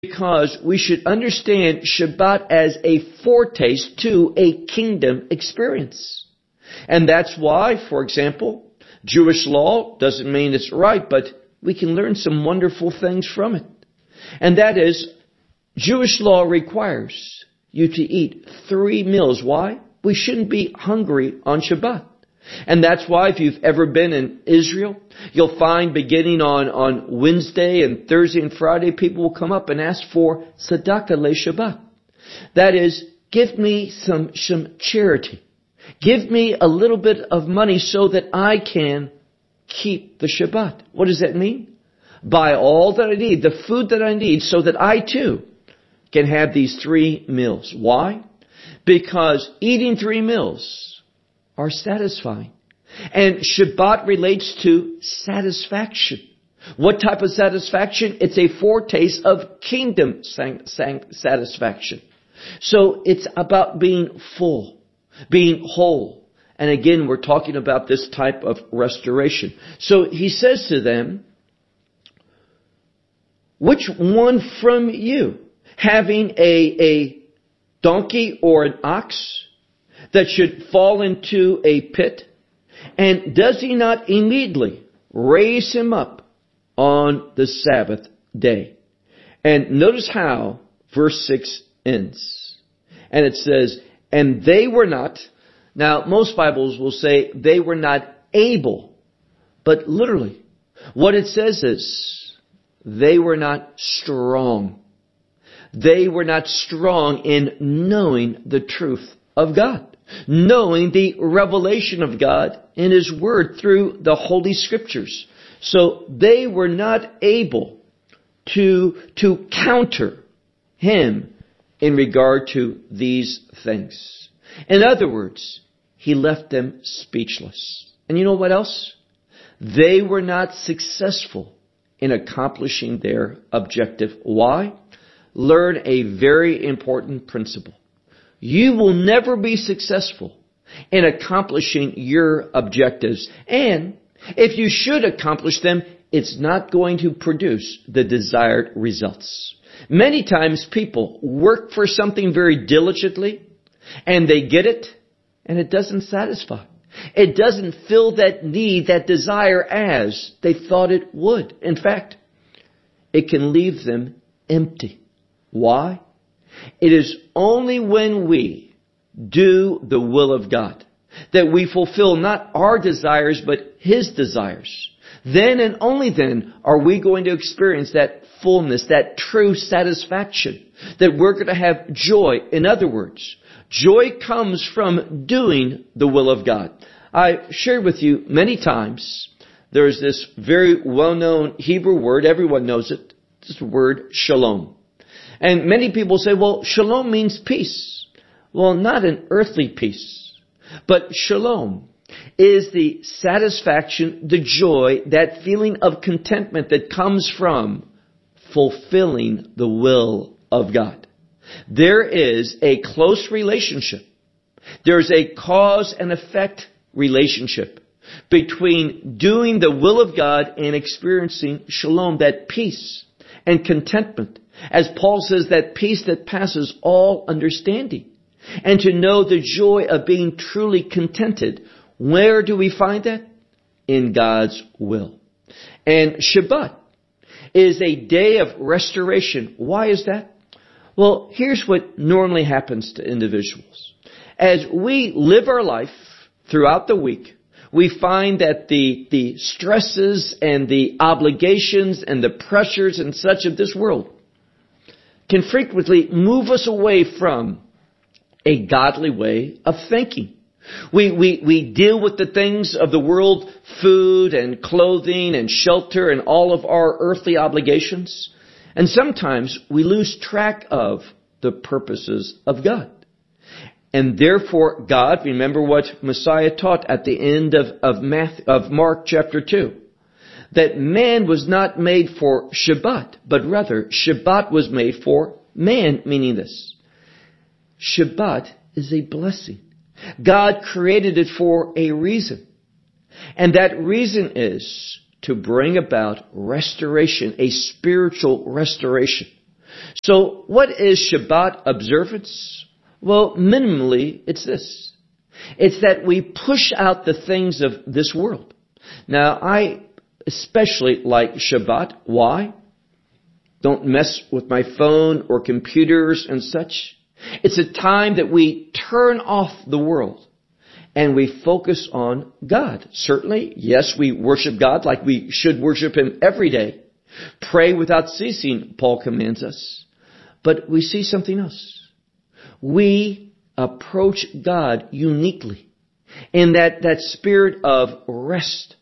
because we should understand Shabbat as a foretaste to a kingdom experience. And that's why, for example, Jewish law doesn't mean it's right, but we can learn some wonderful things from it. And that is, Jewish law requires you to eat 3 meals. Why? We shouldn't be hungry on Shabbat. And that's why if you've ever been in Israel, you'll find beginning on Wednesday and Thursday and Friday, people will come up and ask for tzedakah le Shabbat. That is, give me some charity. Give me a little bit of money so that I can keep the Shabbat. What does that mean? Buy all that I need, the food that I need, so that I too can have these 3 meals. Why? Because eating 3 meals are satisfying. And Shabbat relates to satisfaction. What type of satisfaction? It's a foretaste of kingdom satisfaction. So it's about being full, being whole. And again, we're talking about this type of restoration. So he says to them, which one from you, having a donkey or an ox, that should fall into a pit, and does he not immediately raise him up on the Sabbath day? And notice how verse 6 ends. And it says, and they were not, now most Bibles will say they were not able, but literally what it says is they were not strong. They were not strong in knowing the truth of God, knowing the revelation of God in His Word through the Holy Scriptures. So they were not able to counter Him in regard to these things. In other words, He left them speechless. And you know what else? They were not successful in accomplishing their objective. Why? Learn a very important principle. You will never be successful in accomplishing your objectives. And if you should accomplish them, it's not going to produce the desired results. Many times people work for something very diligently and they get it and it doesn't satisfy. It doesn't fill that need, that desire as they thought it would. In fact, it can leave them empty. Why? It is only when we do the will of God that we fulfill not our desires but His desires. Then and only then are we going to experience that fullness, that true satisfaction, that we're going to have joy. In other words, joy comes from doing the will of God. I shared with you many times, there's this very well-known Hebrew word, everyone knows it, it's the word shalom. And many people say, well, shalom means peace. Well, not an earthly peace, but shalom is the satisfaction, the joy, that feeling of contentment that comes from fulfilling the will of God. There is a close relationship. There's a cause and effect relationship between doing the will of God and experiencing shalom, that peace and contentment. As Paul says, that peace that passes all understanding. And to know the joy of being truly contented. Where do we find that? In God's will. And Shabbat is a day of restoration. Why is that? Well, here's what normally happens to individuals. As we live our life throughout the week, we find that the stresses and the obligations and the pressures and such of this world can frequently move us away from a godly way of thinking. We deal with the things of the world, food and clothing and shelter and all of our earthly obligations. And sometimes we lose track of the purposes of God. And therefore God, remember what Messiah taught at the end of Mark chapter 2. That man was not made for Shabbat, but rather Shabbat was made for man, meaning this. Shabbat is a blessing. God created it for a reason. And that reason is to bring about restoration, a spiritual restoration. So what is Shabbat observance? Well, minimally, it's this. It's that we push out the things of this world. Now, I especially like Shabbat. Why? Don't mess with my phone or computers and such. It's a time that we turn off the world and we focus on God. Certainly, yes, we worship God like we should worship Him every day. Pray without ceasing, Paul commands us. But we see something else. We approach God uniquely in that spirit of rest.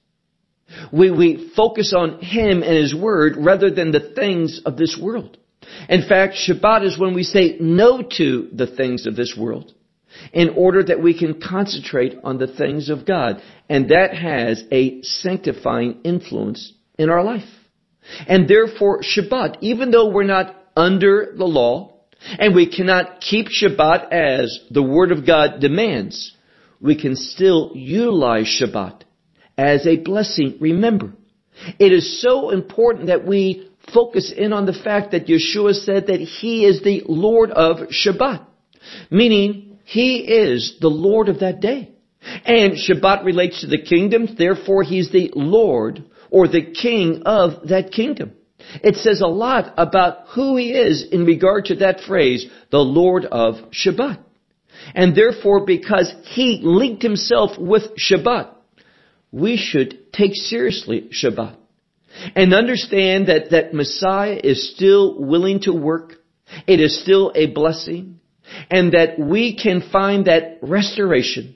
We focus on Him and His Word rather than the things of this world. In fact, Shabbat is when we say no to the things of this world in order that we can concentrate on the things of God. And that has a sanctifying influence in our life. And therefore, Shabbat, even though we're not under the law and we cannot keep Shabbat as the Word of God demands, we can still utilize Shabbat as a blessing. Remember, it is so important that we focus in on the fact that Yeshua said that He is the Lord of Shabbat, meaning He is the Lord of that day. And Shabbat relates to the kingdom, therefore He's the Lord or the King of that kingdom. It says a lot about who He is in regard to that phrase, the Lord of Shabbat. And therefore, because He linked Himself with Shabbat, we should take seriously Shabbat and understand that Messiah is still willing to work. It is still a blessing, and that we can find that restoration.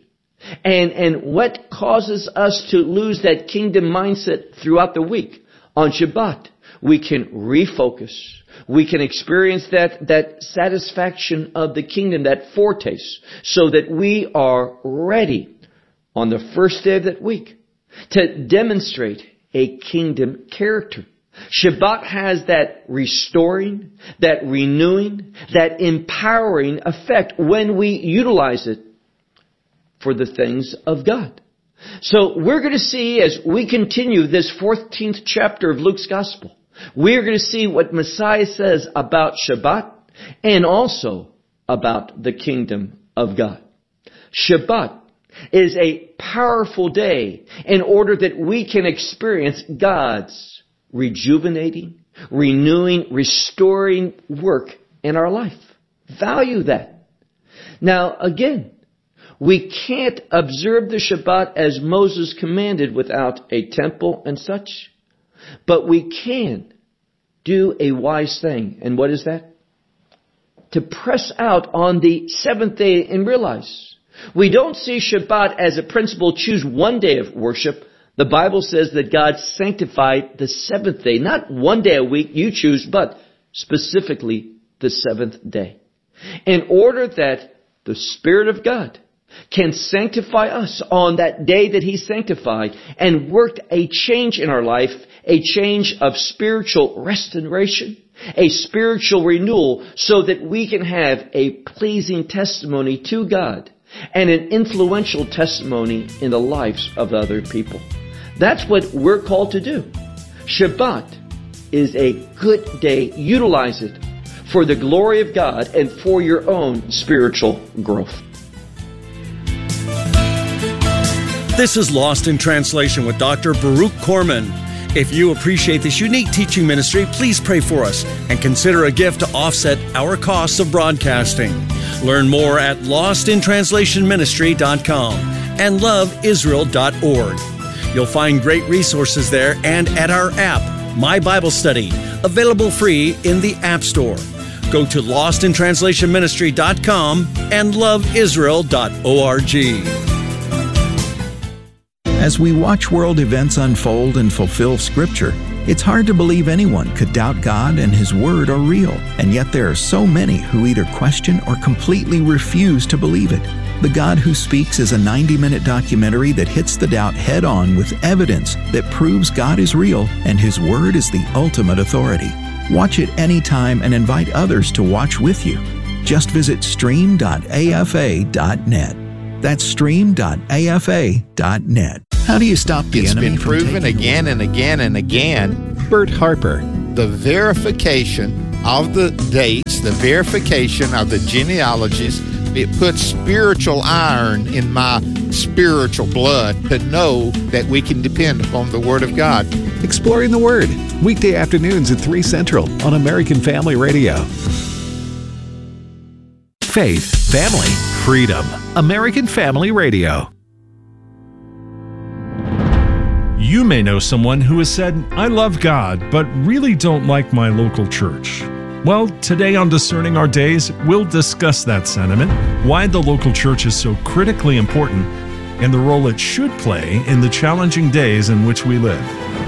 And what causes us to lose that kingdom mindset throughout the week? On Shabbat, we can refocus. We can experience that satisfaction of the kingdom, that foretaste, so that we are ready on the first day of that week to demonstrate a kingdom character. Shabbat has that restoring, that renewing, that empowering effect when we utilize it for the things of God. So we're going to see, as we continue this 14th chapter of Luke's Gospel, we're going to see what Messiah says about Shabbat and also about the kingdom of God. Shabbat is a powerful day in order that we can experience God's rejuvenating, renewing, restoring work in our life. Value that. Now, again, we can't observe the Shabbat as Moses commanded without a temple and such, but we can do a wise thing. And what is that? To press out on the seventh day and realize we don't see Shabbat as a principle, choose one day of worship. The Bible says that God sanctified the seventh day. Not one day a week you choose, but specifically the seventh day. In order that the Spirit of God can sanctify us on that day that He sanctified and worked a change in our life, a change of spiritual restoration, a spiritual renewal, so that we can have a pleasing testimony to God and an influential testimony in the lives of other people. That's what we're called to do. Shabbat is a good day. Utilize it for the glory of God and for your own spiritual growth. This is Lost in Translation with Dr. Baruch Korman. If you appreciate this unique teaching ministry, please pray for us and consider a gift to offset our costs of broadcasting. Learn more at lostintranslationministry.com and loveisrael.org. You'll find great resources there and at our app, My Bible Study, available free in the App Store. Go to lostintranslationministry.com and loveisrael.org. As we watch world events unfold and fulfill Scripture, it's hard to believe anyone could doubt God and His Word are real, and yet there are so many who either question or completely refuse to believe it. The God Who Speaks is a 90-minute documentary that hits the doubt head-on with evidence that proves God is real and His Word is the ultimate authority. Watch it anytime and invite others to watch with you. Just visit stream.afa.net. That's stream.afa.net. How do you stop the enemy from taking It's been proven again and again and again. Bert Harper. The verification of the dates, the verification of the genealogies. It puts spiritual iron in my spiritual blood to know that we can depend upon the Word of God. Exploring the Word, weekday afternoons at 3 Central on American Family Radio. Faith, family, freedom. American Family Radio. You may know someone who has said, "I love God, but really don't like my local church." Well, today on Discerning Our Days, we'll discuss that sentiment, why the local church is so critically important, and the role it should play in the challenging days in which we live.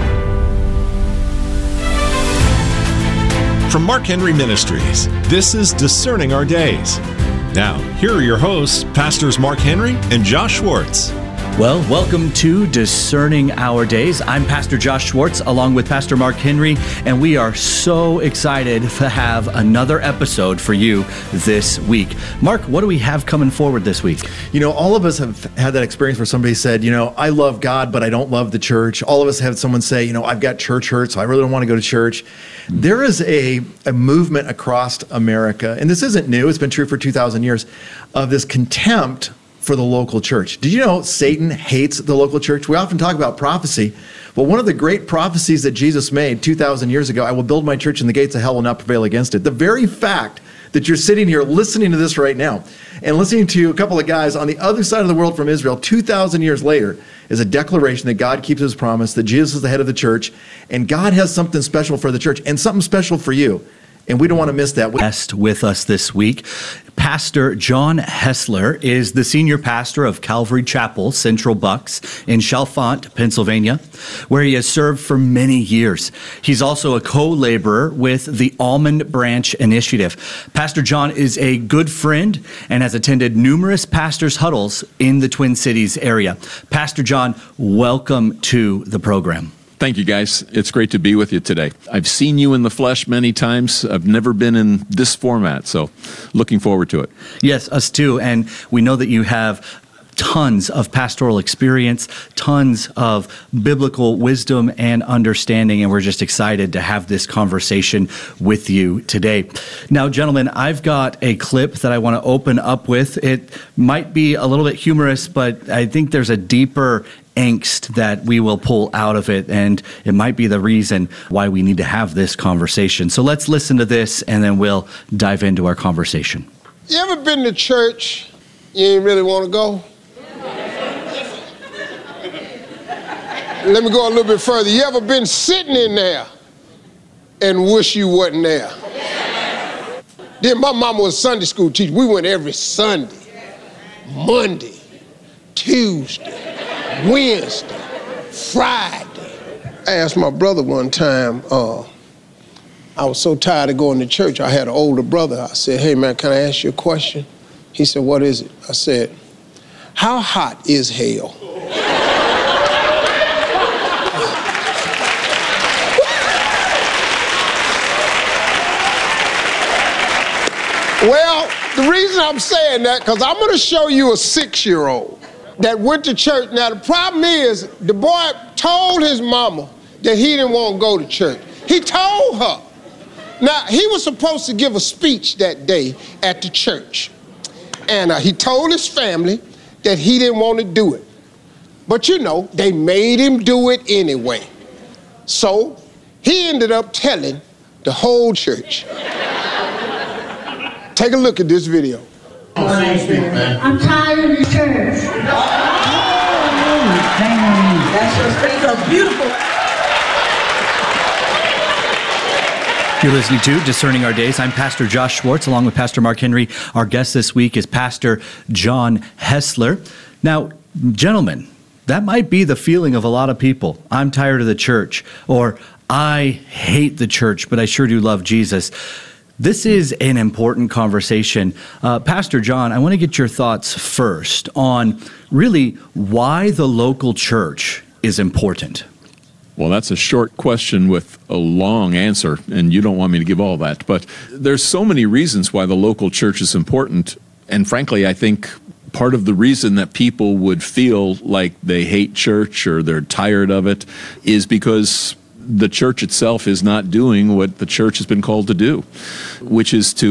From Mark Henry Ministries, this is Discerning Our Days. Now, here are your hosts, Pastors Mark Henry and Josh Schwartz. Well, welcome to Discerning Our Days. I'm Pastor Josh Schwartz along with Pastor Mark Henry, and we are so excited to have another episode for you this week. Mark, what do we have coming forward this week? You know, all of us have had that experience where somebody said, you know, I love God, but I don't love the church. All of us have someone say, you know, I've got church hurt, so I really don't want to go to church. There is a movement across America, and this isn't new, it's been true for 2,000 years, of this contempt for the local church. Did you know Satan hates the local church? We often talk about prophecy, but one of the great prophecies that Jesus made 2,000 years ago, I will build my church and the gates of hell will not prevail against it. The very fact that you're sitting here listening to this right now and listening to a couple of guys on the other side of the world from Israel 2,000 years later is a declaration that God keeps his promise, that Jesus is the head of the church, and God has something special for the church and something special for you. And we don't want to miss that. Guest with us this week, Pastor John Hessler is the senior pastor of Calvary Chapel, Central Bucks in Chalfont, Pennsylvania, where he has served for many years. He's also a co-laborer with the Almond Branch Initiative. Pastor John is a good friend and has attended numerous pastors' huddles in the Twin Cities area. Pastor John, welcome to the program. Thank you, guys. It's great to be with you today. I've seen you in the flesh many times. I've never been in this format, so looking forward to it. Yes, us too. And we know that you have tons of pastoral experience, tons of biblical wisdom and understanding, and we're just excited to have this conversation with you today. Now, gentlemen, I've got a clip that I want to open up with. It might be a little bit humorous, but I think there's a deeper angst that we will pull out of it, and it might be the reason why we need to have this conversation. So let's listen to this, and then we'll dive into our conversation. You ever been to church, you ain't really want to go? Let me go a little bit further. You ever been sitting in there and wish you wasn't there? Then my mama was a Sunday school teacher. We went every Sunday, Monday, Tuesday, Wednesday, Friday. I asked my brother one time, I was so tired of going to church. I had an older brother. I said, hey man, can I ask you a question? He said, what is it? I said, how hot is hell? Well, the reason I'm saying that, because I'm going to show you a 6-year-old that went to church. Now, the problem is, the boy told his mama that he didn't want to go to church. He told her. Now, he was supposed to give a speech that day at the church. And he told his family that he didn't want to do it. But you know, they made him do it anyway. So, he ended up telling the whole church. Take a look at this video. I'm tired of the church. That's so beautiful. You're listening to Discerning Our Days. I'm Pastor Josh Schwartz, along with Pastor Mark Henry. Our guest this week is Pastor John Hessler. Now, gentlemen, that might be the feeling of a lot of people. I'm tired of the church, or I hate the church, but I sure do love Jesus. This is an important conversation. Pastor John, I want to get your thoughts first on really why the local church is important. Well, that's a short question with a long answer, and you don't want me to give all that. But there's so many reasons why the local church is important. And frankly, I think part of the reason that people would feel like they hate church or they're tired of it is because the church itself is not doing what the church has been called to do, which is to